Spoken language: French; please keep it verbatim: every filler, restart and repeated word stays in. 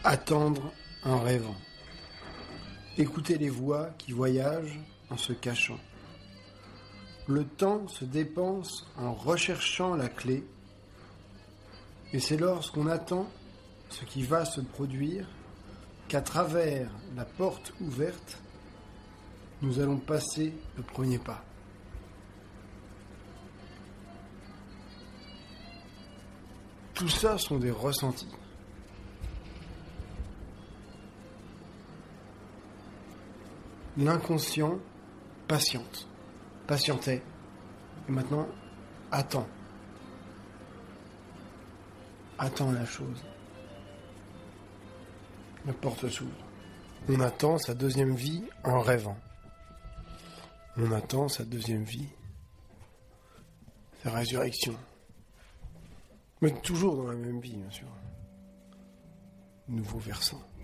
Attendre en rêvant. Écouter les voix qui voyagent en se cachant. Le temps se dépense en recherchant la clé, et c'est lorsqu'on attend ce qui va se produire qu'à travers la porte ouverte, nous allons passer le premier pas. Tout ça sont des ressentis. L'inconscient patiente, patientait, et maintenant attend. Attend la chose. La porte s'ouvre. On attend sa deuxième vie en rêvant. On attend sa deuxième vie, sa résurrection. Mais toujours dans la même vie, bien sûr. Nouveau versant.